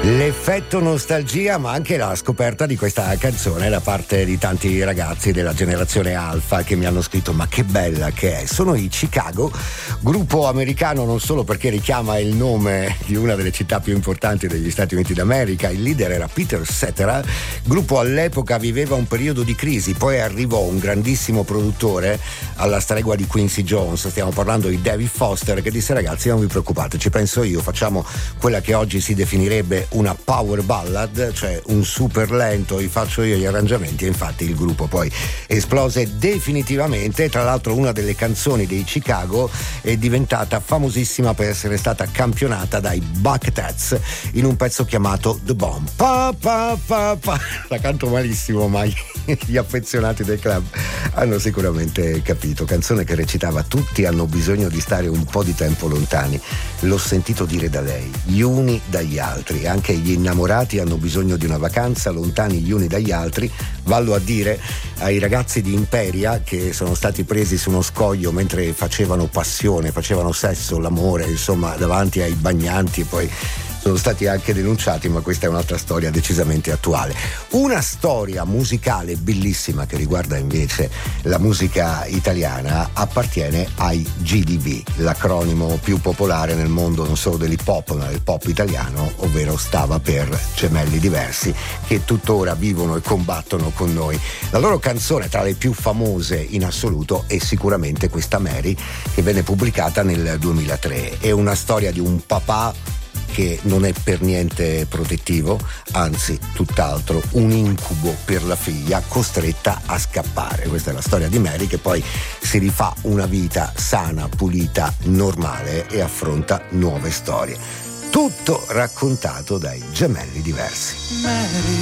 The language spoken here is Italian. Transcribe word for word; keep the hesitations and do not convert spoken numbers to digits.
L'effetto nostalgia, ma anche la scoperta di questa canzone da parte di tanti ragazzi della generazione Alfa che mi hanno scritto: ma che bella che è. Sono i Chicago, gruppo americano non solo perché richiama il nome di una delle città più importanti degli Stati Uniti d'America. Il leader era Peter Cetera. Il gruppo all'epoca viveva un periodo di crisi, poi arrivò un grandissimo produttore alla stregua di Quincy Jones, stiamo parlando di David Foster, che disse: ragazzi, non vi preoccupate, ci penso io, facciamo quella che oggi si definirebbe una power ballad, cioè un super lento, vi faccio io gli arrangiamenti. E infatti il gruppo poi esplose definitivamente. Tra l'altro una delle canzoni dei Chicago è diventata famosissima per essere stata campionata dai Bucketheads in un pezzo chiamato The Bomb. Pa, pa, pa, pa. La canto malissimo, ma gli affezionati del club hanno sicuramente capito. Canzone che recitava: tutti hanno bisogno di stare un po' di tempo lontani, l'ho sentito dire da lei, gli uni dagli altri. Anche gli innamorati hanno bisogno di una vacanza, lontani gli uni dagli altri. Vallo a dire ai ragazzi di Imperia che sono stati presi su uno scoglio mentre facevano passione, facevano sesso, l'amore, insomma, davanti ai bagnanti, e poi sono stati anche denunciati, ma questa è un'altra storia decisamente attuale. Una storia musicale bellissima che riguarda invece la musica italiana appartiene ai G D B, l'acronimo più popolare nel mondo non solo dell'hip hop ma del pop italiano, ovvero stava per Gemelli Diversi, che tuttora vivono e combattono con noi. La loro canzone tra le più famose in assoluto è sicuramente questa Mary, che venne pubblicata nel duemilatré. È una storia di un papà che non è per niente protettivo, anzi tutt'altro, un incubo per la figlia costretta a scappare. Questa è la storia di Mary, che poi si rifà una vita sana, pulita, normale e affronta nuove storie. Tutto raccontato dai Gemelli Diversi. Mary.